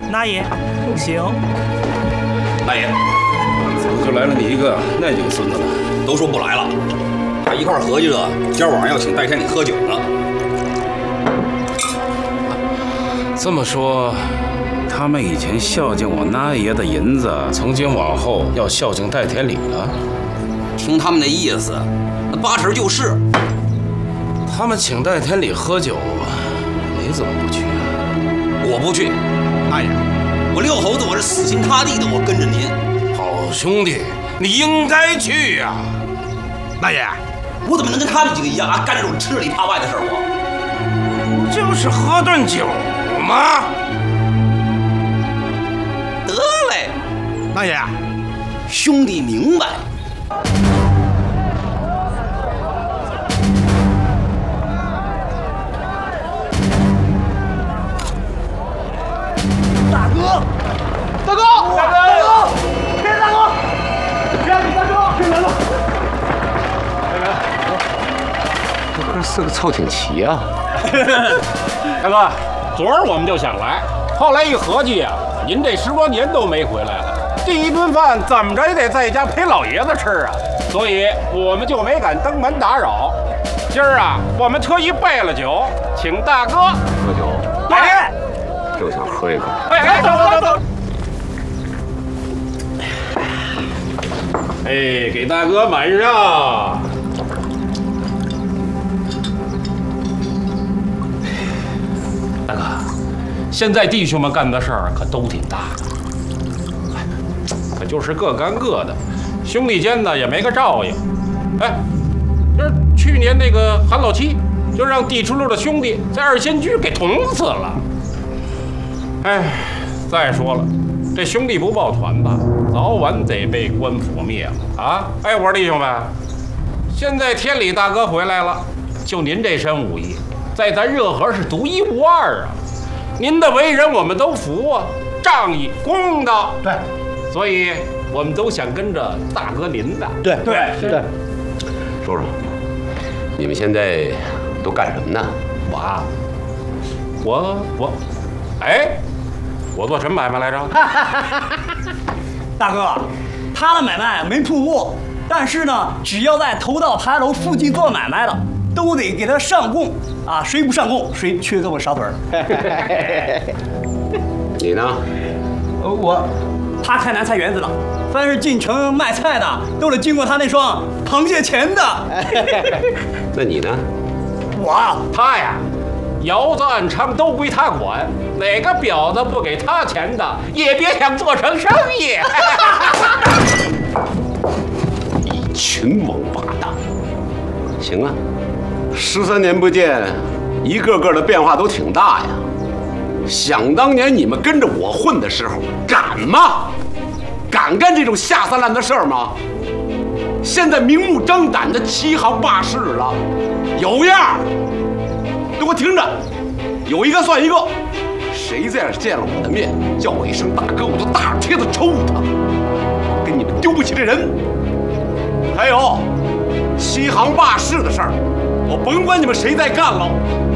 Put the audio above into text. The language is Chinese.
那也行。 大爷， 怎么就来了你一个那几个孙子呢？ 都说不来了，他一块合计着今儿晚上要请戴天理喝酒呢。 这么说，他们以前孝敬我那爷的银子，从今往后要孝敬戴天理了？ 听他们那意思，那八成就是。 他们请戴天理喝酒，你怎么不去啊？ 我不去，大爷，我六猴子我是死心塌地的，我跟着您。 好兄弟，你应该去呀！ 大爷，我怎么能跟他们几个一样啊，干这种吃里扒外的事儿？ 不就是喝顿酒吗？ 得嘞，大爷，兄弟明白。 大哥， 大哥，别大哥，别大哥，别来了。 这哥四个凑挺齐啊！ 大哥，昨儿我们就想来，后来一合计呀，您这10多年都没回来了，第一顿饭怎么着也得在家陪老爷子吃啊，所以我们就没敢登门打扰。今儿啊，我们特意备了酒，请大哥喝酒。 哎， 就想喝一口。 哎，走。哎，给大哥满上。大哥，现在弟兄们干的事儿可都挺大的，可就是各干各的，兄弟间呢也没个照应。哎，这去年那个韩老七就让地出路的兄弟在二仙居给捅死了。哎，再说了，这兄弟不抱团吧，早晚得被官府灭了啊！哎，我说弟兄们，现在天理大哥回来了，就您这身武艺，在咱热河是独一无二啊！您的为人我们都服啊，仗义公道。 对， 所以我们都想跟着大哥您的。 对， 说说，你们现在都干什么呢？ 我做什么买卖来着？ 大哥，他的买卖没铺货，但是呢，只要在头道牌楼附近做买卖的，都得给他上供啊！谁不上供，谁缺胳膊少腿儿。 你呢？ 他开南菜园子的，凡是进城卖菜的，都得经过他那双螃蟹钳的。 那你呢？ 他呀，窑子暗娼都归他管，哪个婊子不给他钱的，也别想做成生意。 一群王八蛋！行啊，13年不见，一个个的变化都挺大呀。想当年你们跟着我混的时候，敢吗？敢干这种下三滥的事儿吗？现在明目张胆的欺行霸市了，有样儿！给我听着，有一个算一个。谁再是见了我的面，叫我一声大哥，我就大贴子抽他，跟你们丢不起这人。还有，欺行霸市的事儿，我甭管你们谁在干了，